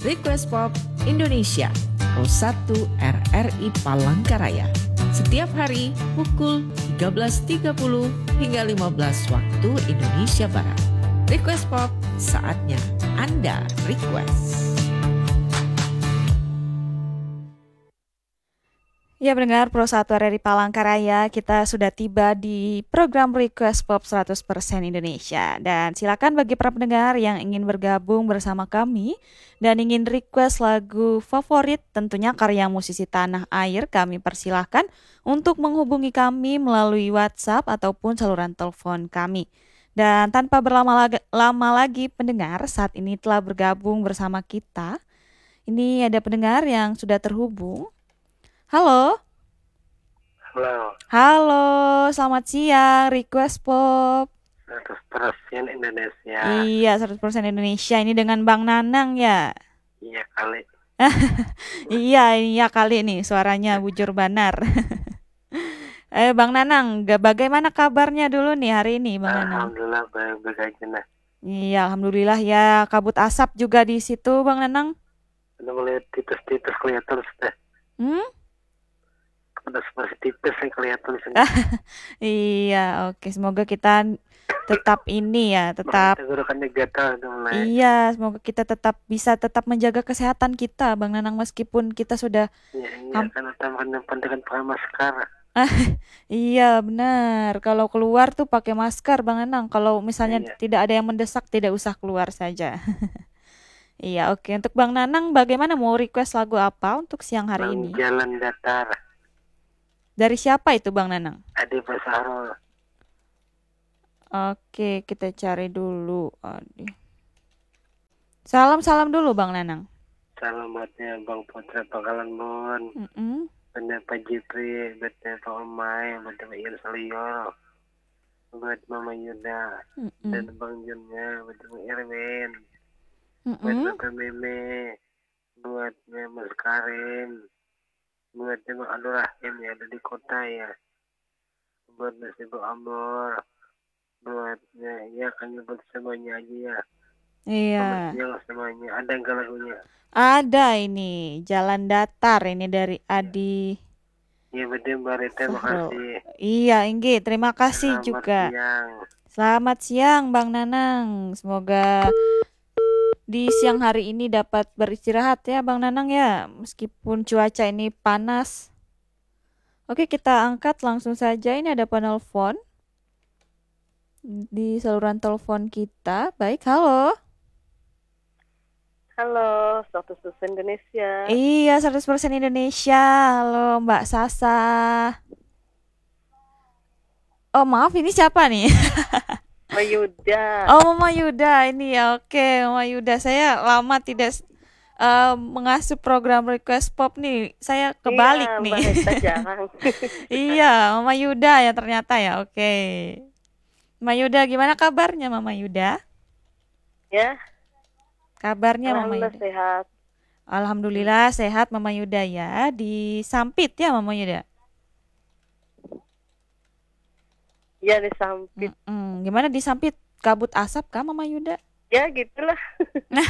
Request Pop Indonesia Pro 1 RRI Palangkaraya. Setiap hari pukul 13.30 hingga 15 waktu Indonesia Barat. Request Pop, saatnya Anda request. Ya, pendengar Pro 1 RRI Palangkaraya, kita sudah tiba di program Request Pop 100% Indonesia. Dan silakan bagi para pendengar yang ingin bergabung bersama kami dan ingin request lagu favorit, tentunya karya musisi tanah air, kami persilahkan untuk menghubungi kami melalui WhatsApp ataupun saluran telepon kami. Dan tanpa berlama-lama lagi pendengar, saat ini telah bergabung bersama kita. Ini ada pendengar yang sudah terhubung. Halo. Halo, selamat siang, Request Pop. 100% Indonesia. Iya, 100% Indonesia. Ini dengan Bang Nanang ya? Iya kali. Iya kali nih, suaranya bujur banar. Bang Nanang, bagaimana kabarnya dulu nih hari ini, Bang Nanang? Alhamdulillah baik-baik aja nah. Iya, alhamdulillah ya. Kabut asap juga di situ, Bang Nanang. Udah melihat titus-titus kelihatan sudah. Udah seperti titus yang kelihatan di sini. Iya, oke. Semoga kita tetap ini ya, tetap. Tenggorokannya gatal udah mulai. Iya, semoga kita bisa menjaga kesehatan kita, Bang Nanang, meskipun kita sudah. Iya, karena tambahkan dengan pakai masker. Iya, benar. Kalau keluar tuh pakai masker, Bang Nanang. Kalau misalnya tidak ada yang mendesak, tidak usah keluar saja. Iya, oke. Untuk Bang Nanang, bagaimana mau request lagu apa untuk siang hari ini? Jalan Datar. Dari siapa itu, Bang Nanang? Adi Basarul. Oke, kita cari dulu. Salam dulu, Bang Nanang. Salam buatnya Bang Putra Bangkalan Bun. Buatnya Pak Jipri, buatnya Pak Omai, buatnya Pak Ian Salior, buat Mama Yuda, dan Bang Junnya, buat Bang Irwin, buat Bapak Meme, buatnya Mas Karim, buatnya Bang Abdul Rahim yang ada di kota ya, buat Mas Ibu Amor, buatnya ya kan buat semuanya aja ya. Iya. Yang semuanya ada enggak lagunya? Ada ini Jalan Datar ini dari Adi. Iya betul Mbak Rita, terima kasih. Iya Inggi, terima kasih juga. Selamat siang Bang Nanang. Semoga di siang hari ini dapat beristirahat ya Bang Nanang ya, meskipun cuaca ini panas. Oke, kita angkat langsung saja. Ini ada penelpon di saluran telepon kita. Baik, halo. Halo, 100% Indonesia. Iya, 100% Indonesia. Halo, Mbak Sasa. Oh, maaf, ini siapa nih? Mama Yuda. Oh, Mama Yuda. Ini ya, oke. Mama Yuda, saya lama tidak mengasuh program Request Pop nih. Saya kebalik nih. Iya, Mama Yuda ya ternyata ya, oke. Mama Yuda, gimana kabarnya Mama Yuda? Ya. Kabarnya Mama Yuda? Sehat. Alhamdulillah sehat Mama Yuda ya. Di Sampit ya Mama Yuda? Ya di Sampit. Gimana di Sampit? Kabut asap kah Mama Yuda? Ya gitulah.